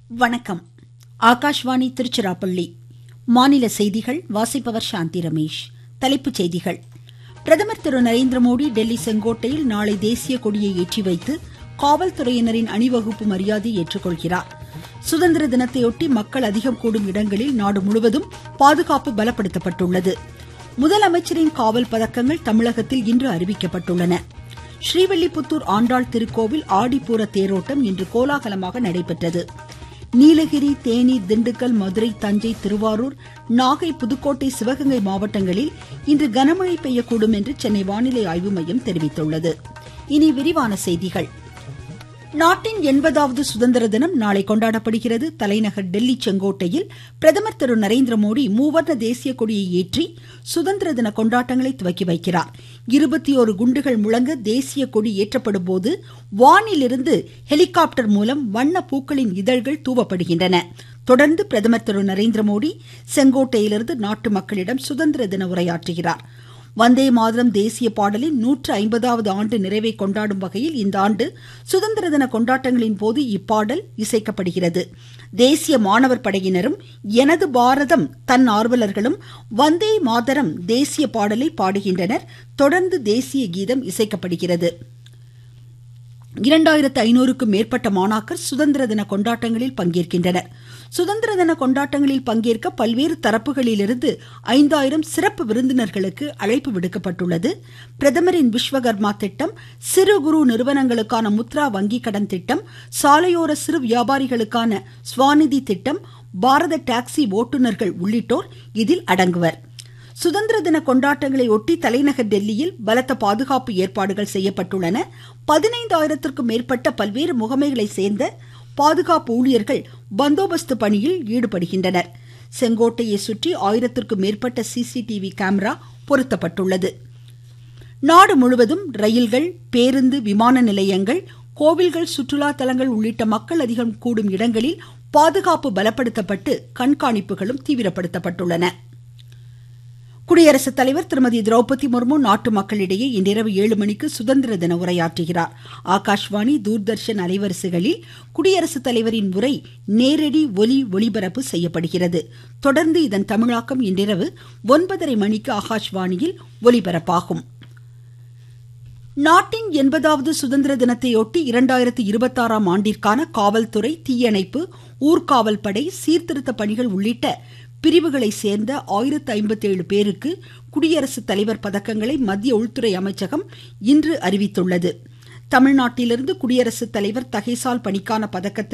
வணக்கம். ஆகாஷ்வாணி திருச்சிராப்பள்ளி. மாநில செய்திகள் வாசிப்பவர் சாந்தி ரமேஷ். தலைப்புச் செய்திகள். பிரதமர் திரு நரேந்திரமோடி டெல்லி செங்கோட்டையில் நாளை தேசிய கொடியை ஏற்றி வைத்து காவல்துறையினரின் அணிவகுப்பு மரியாதை ஏற்றுக்கொள்கிறார். சுதந்திர தினத்தையொட்டி மக்கள் அதிகம் கூடும் இடங்களில் நாடு முழுவதும் பாதுகாப்பு பலப்படுத்தப்பட்டுள்ளது. முதலமைச்சரின் காவல் பதக்கங்கள் தமிழகத்தில் இன்று அறிவிக்கப்பட்டுள்ளன. ஸ்ரீவில்லிபுத்தூர் ஆண்டாள் திருக்கோவில் ஆடிப்பூர தேரோட்டம் இன்று கோலாகலமாக நடைபெற்றது. நீலகிரி, தேனி, திண்டுக்கல், மதுரை, தஞ்சை, திருவாரூர், நாகை, புதுக்கோட்டை, சிவகங்கை மாவட்டங்களில் இன்று கனமழை பெய்யக்கூடும் என்று சென்னை வானிலை ஆய்வு மையம் தெரிவித்துள்ளது. இனி விரிவான செய்திகள். நாட்டின் 80வது சுதந்திர தினம் நாளை கொண்டாடப்படுகிறது. தலைநகர் டெல்லி செங்கோட்டையில் பிரதமர் திரு நரேந்திரமோடி மூவர்ண தேசிய கொடியை ஏற்றி சுதந்திர தின கொண்டாட்டங்களை துவக்கி வைக்கிறார். 21 குண்டுகள் முழங்க தேசிய கொடி ஏற்றப்படும் போது வானிலிருந்து ஹெலிகாப்டர் மூலம் வண்ண பூக்களின் இதழ்கள் தூவப்படுகின்றன. தொடர்ந்து பிரதமர் திரு நரேந்திரமோடி செங்கோட்டையிலிருந்து நாட்டு மக்களிடம் சுதந்திர தின உரையாற்றுகிறார். வந்தே மாதரம் தேசிய பாடலின் 150வது ஆண்டு நிறைவை கொண்டாடும் வகையில் இந்த ஆண்டு சுதந்திர தின கொண்டாட்டங்களின் போது இப்பாடல் இசைக்கப்படுகிறது. தேசிய மாணவர் படையினரும் எனது பாரதம் தன் ஆர்வலர்களும் வந்தே மாதரம் தேசிய பாடலை பாடுகின்றனர். தொடர்ந்து தேசிய கீதம் இசைக்கப்படுகிறது. 2500க்கும் மேற்பட்ட மாணாக்கர் சுதந்திர தின கொண்டாட்டங்களில் பங்கேற்கின்றனர். சுதந்திர தின கொண்டாட்டங்களில் பங்கேற்க பல்வேறு தரப்புகளிலிருந்து 5000 சிறப்பு விருந்தினர்களுக்கு அழைப்பு விடுக்கப்பட்டுள்ளது. பிரதமரின் விஸ்வகர்மா திட்டம், சிறு குறு நிறுவனங்களுக்கான முத்ரா வங்கி கடன் திட்டம், சாலையோர சிறு வியாபாரிகளுக்கான ஸ்வாநிதி திட்டம், பாரத டாக்ஸி ஓட்டுநர்கள் உள்ளிட்டோர் இதில் அடங்குவர். சுதந்திர தின கொண்டாட்டங்களை ஒட்டி தலைநகர் டெல்லியில் பலத்த பாதுகாப்பு ஏற்பாடுகள் செய்யப்பட்டுள்ளன. 15000க்கும் மேற்பட்ட பல்வேறு முகமைகளை சேர்ந்த பாதுகாப்பு ஊழியர்கள் பந்தோபஸ்து பணியில் ஈடுபடுகின்றனர். செங்கோட்டையை சுற்றி 1000க்கும் மேற்பட்ட சிசிடிவி கேமரா பொருத்தப்பட்டுள்ளது. நாடு முழுவதும் ரயில்கள், பேருந்து, விமான நிலையங்கள், கோவில்கள், சுற்றுலா தலங்கள் உள்ளிட்ட மக்கள் அதிகம் கூடும் இடங்களில் பாதுகாப்பு பலப்படுத்தப்பட்டு கண்காணிப்புகளும் தீவிரப்படுத்தப்பட்டுள்ளன. குடியரசுத் தலைவர் திருமதி திரௌபதி முர்மு நாட்டு மக்களிடையே இன்றிரவு 7 மணிக்கு சுதந்திர தின உரையாற்றுகிறார். ஆகாஷ்வாணி, தூர்தர்ஷன் அலைவரிசைகளில் குடியரசுத் தலைவரின் உரை நேரடி ஒளிபரப்பு செய்யப்படுகிறது. தொடர்ந்து இதன் தமிழாக்கம் இன்றிரவு 9:30 மணிக்கு ஆகாஷ்வாணியில் ஒலிபரப்பாகும். நாட்டின் 80வது சுதந்திர தினத்தையொட்டி 2026ஆம் ஆண்டிற்கான காவல்துறை, தீயணைப்பு, ஊர்காவல் படை, சீர்திருத்த பணிகள் உள்ளிட்ட பிரிவுகளை சேர்ந்த 1057 பேருக்கு குடியரசுத் தலைவர் பதக்கங்களை மத்திய உள்துறை அமைச்சகம் இன்று அறிவித்துள்ளது. தமிழ்நாட்டிலிருந்து குடியரசுத் தலைவர் தகைசால் பணிக்கான பதக்கத்திற்கு